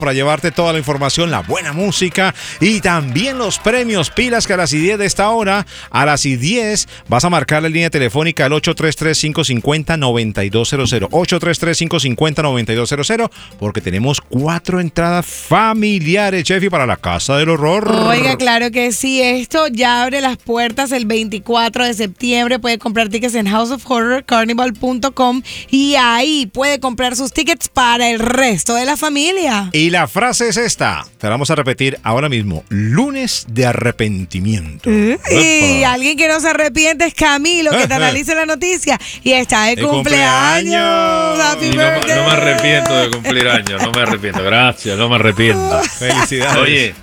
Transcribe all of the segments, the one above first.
para llevarte toda la información, la buena música y también los premios. Pilas que a las 10 de esta hora, a las 10 vas a marcar la línea telefónica al 833-550-9200. 833-550-9200 porque tenemos 4 entradas familiares, Chefi, para la Casa del Horror. Oiga, claro que sí. Esto ya abre las puertas el 24 de septiembre. Puede comprar tickets en houseofhorrorcarnival.com y ahí puede comprar sus tickets para el resto de la familia. Y la frase es esta. Te la vamos a repetir ahora mismo. Lunes de arrepentimiento. Y alguien que no se arrepiente es Camilo, que te analiza la noticia. Y está de cumpleaños. Happy birthday. No me arrepiento de cumplir años. No me arrepiento. Gracias, no me arrepiento. Felicidades. Oye,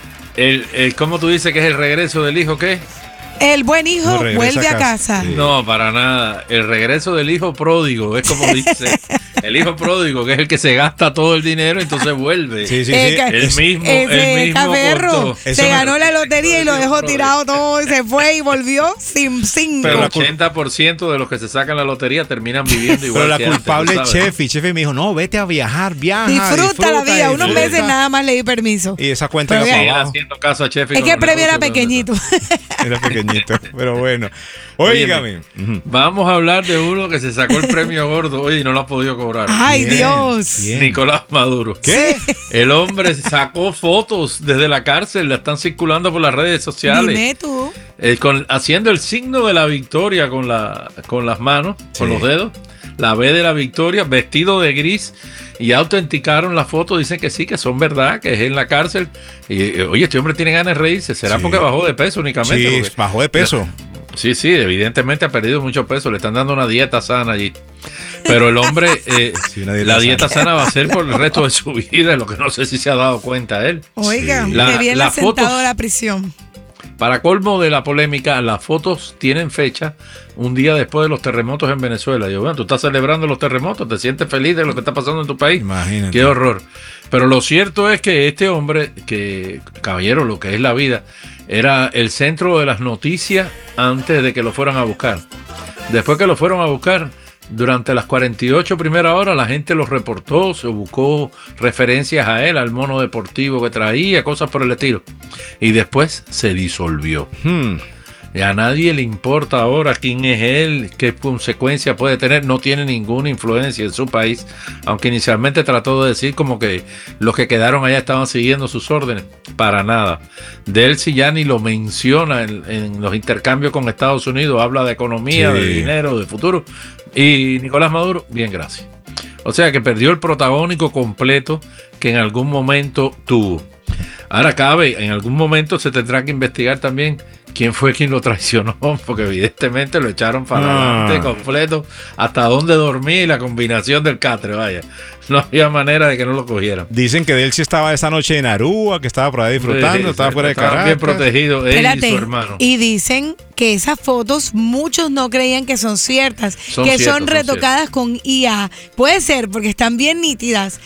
¿cómo tú dices que es el regreso del hijo? ¿Qué? El buen hijo vuelve a casa. Sí. No, para nada. El regreso del hijo pródigo, es como dice. El hijo pródigo, que es el que se gasta todo el dinero, entonces vuelve. Sí. El mismo Caferro se ganó la lotería y lo dejó tirado todo y se fue y volvió sin 5. Pero el 80% de los que se sacan la lotería terminan viviendo igual. Pero la que culpable antes, es Chefi me dijo, no, vete a viajar, viaja. Disfruta la vida. Unos meses nada más le di permiso. Y esa cuenta Pero era siguen para abajo. haciendo caso a Chefi. Es que el premio era pequeñito. Era pequeñito, pero bueno. Óigame. Vamos a hablar de uno que se sacó el premio gordo hoy y no lo ha podido cobrar. Ay, Bien, Dios. bien. Nicolás Maduro. ¿Qué? El hombre sacó fotos desde la cárcel, la están circulando por las redes sociales. Dime tú. Haciendo el signo de la victoria con las manos, con los dedos. La B de la victoria, vestido de gris. Y autenticaron la foto, dicen que sí, que son verdad, que es en la cárcel. Y oye, este hombre tiene ganas de reírse. ¿Será porque bajó de peso únicamente? Sí, Porque bajó de peso. Sí, evidentemente ha perdido mucho peso. Le están dando una dieta sana allí. Pero el hombre, la dieta sana va a ser por el resto de su vida, lo que no sé si se ha dado cuenta él. Oiga, Sí. que bien las sentado fotos- a la prisión. Para colmo de la polémica, las fotos tienen fecha un día después de los terremotos en Venezuela. Yo, bueno, tú estás celebrando los terremotos, te sientes feliz de lo que está pasando en tu país. Imagínate. Qué horror. Pero lo cierto es que este hombre, que caballero, lo que es la vida, era el centro de las noticias antes de que lo fueran a buscar. Después que lo fueron a buscar, durante las 48 primeras horas la gente lo reportó, se buscó referencias a él, al mono deportivo que traía, cosas por el estilo. Y después se disolvió. Y a nadie le importa ahora quién es él, qué consecuencia puede tener. No tiene ninguna influencia en su país, aunque inicialmente trató de decir como que los que quedaron allá estaban siguiendo sus órdenes. Para nada. De él sí ya ni lo menciona en los intercambios con Estados Unidos. Habla de economía, Sí. de dinero, de futuro. Y Nicolás Maduro, bien, gracias. O sea que perdió el protagónico completo que en algún momento tuvo. Ahora en algún momento se tendrá que investigar también quién fue quien lo traicionó, porque evidentemente lo echaron para adelante completo, hasta dónde dormía y la combinación del catre, vaya. No había manera de que no lo cogieran. Dicen que de él sí estaba esa noche en Aruba, que estaba por ahí disfrutando, estaba fuera de Estaban Caracas. bien protegidos él y su hermano. Y dicen que esas fotos muchos no creían que son ciertas, que son retocadas con IA. Puede ser porque están bien nítidas,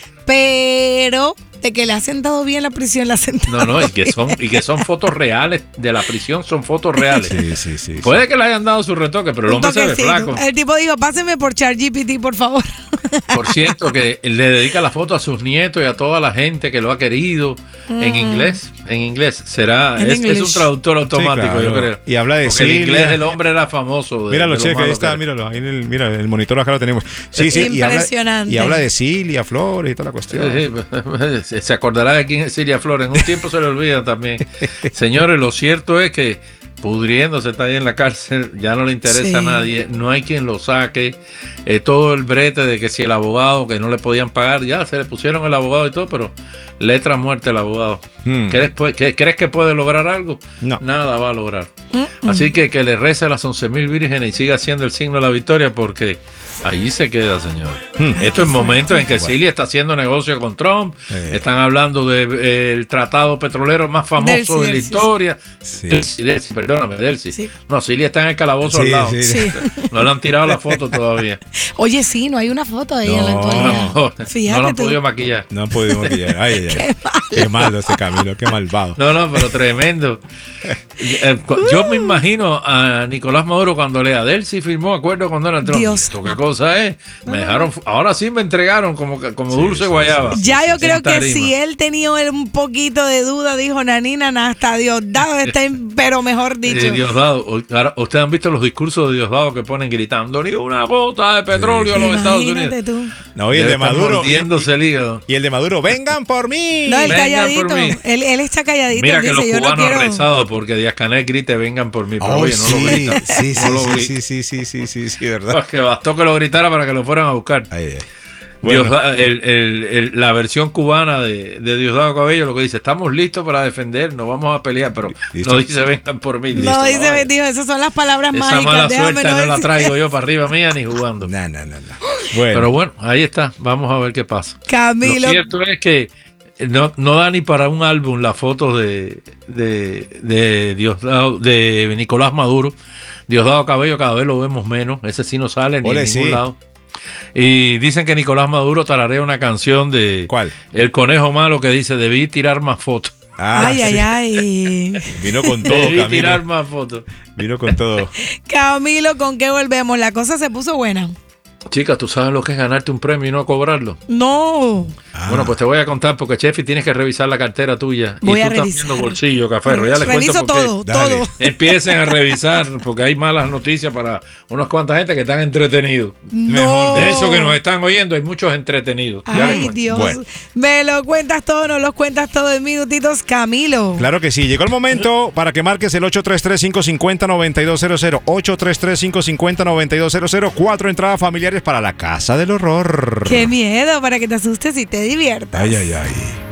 pero de que le ha sentado bien la prisión, la ha sentado No, y que son fotos reales de la prisión, son fotos reales. Sí. Puede que le hayan dado su retoque, pero el hombre se ve flaco. El tipo dijo, pásenme por ChatGPT, por favor. Por cierto, que le dedica la foto a sus nietos y a toda la gente que lo ha querido en inglés. En inglés. Es un traductor automático, Sí, claro. yo creo. Y habla de Porque el Silvia. inglés del hombre era famoso. Míralo, de lo Chefe, ahí malo está, que míralo. Ahí mira, el monitor acá lo tenemos. Sí, Impresionante. Y habla de Cilia Flores y toda la cuestión. Sí, se acordará de quién es Cilia Flores. En un tiempo se le olvida también. Señores, lo cierto es que pudriéndose está ahí en la cárcel, ya no le interesa a nadie, no hay quien lo saque. Todo el brete de que si el abogado, que no le podían pagar, ya se le pusieron el abogado y todo, pero letra muerta el abogado. ¿Crees que puede lograr algo? No. Nada va a lograr. Así que le reza a las 11,000 vírgenes y siga haciendo el signo de la victoria, porque allí se queda, señor. Esto es momento en que Cilia está haciendo negocio con Trump. Están hablando del tratado petrolero más famoso de la historia. Delcy, perdóname, Delcy. Sí. No, Cilia está en el calabozo al lado. Sí. No le han tirado la foto todavía. Oye, sí, no hay una foto de ella en la No, actualidad. No Fíjate lo han tú. podido maquillar. No han podido maquillar. Ay. Qué malo este cambio. Camilo, qué malvado. No, pero tremendo. Yo me imagino a Nicolás Maduro cuando Lea Delcy firmó acuerdo con Donald Trump. Dios. ¿Esto qué cosa es? Me dejaron, ahora sí me entregaron como dulce guayaba. Ya yo creo que tarima. si él tenía un poquito de duda, dijo Nanina, hasta Diosdado está, pero mejor dicho. Diosdado, ahora, ustedes han visto los discursos de Diosdado que ponen gritando ni una gota de petróleo a los Estados Unidos. Tú. No, y el de Maduro. El hígado. Y el de Maduro, vengan por mí. No, él Vengan calladito. por mí. Él está calladito. Mira él que dice, los yo cubanos no quiero... han rezado porque Díaz-Canel grite vengan por mí. Pero Oh, oye, no lo grita. Sí, ¿verdad? Porque bastó que lo gritara para que lo fueran a buscar. Ay, ay. Bueno. La versión cubana de Diosdado Cabello lo que dice, estamos listos para defendernos, vamos a pelear, pero ¿Listo? no dice vengan por mí. No, listo, dice, dijo, esas son las palabras esa mágicas. mala déjame suerte no la decir. traigo yo para arriba mía ni jugando. No. Bueno. Pero bueno, ahí está, vamos a ver qué pasa. Camilo. Lo cierto es que no da ni para un álbum las fotos de Diosdado, de Nicolás Maduro. Diosdado Cabello cada vez lo vemos menos, ese sí no sale ni en ningún lado. Y dicen que Nicolás Maduro tararea una canción de ¿Cuál? El Conejo Malo que dice, debí tirar más fotos. Ay. Vino con todo, Debí Camilo. tirar más fotos. Vino con todo. Camilo, ¿con qué volvemos? La cosa se puso buena. Chicas, ¿tú sabes lo que es ganarte un premio y no cobrarlo? No. Bueno, pues te voy a contar porque, Chefi, tienes que revisar la cartera tuya. Voy y a tú estás revisar. viendo bolsillo, Caferro. Ya les Reviso cuento por qué. todo, Dale. todo. Empiecen a revisar porque hay malas noticias para unas cuantas gente que están entretenidos. No. De eso que nos están oyendo, hay muchos entretenidos. Ya les Ay, cuento. Dios. Bueno. Me lo cuentas todo, no lo cuentas todo en minutitos, Camilo. Claro que sí. Llegó el momento para que marques el 833-550-9200. 833-550-9200. 4 entradas familiares para la Casa del Horror. Qué miedo, para que te asustes y te diviertas. Ay.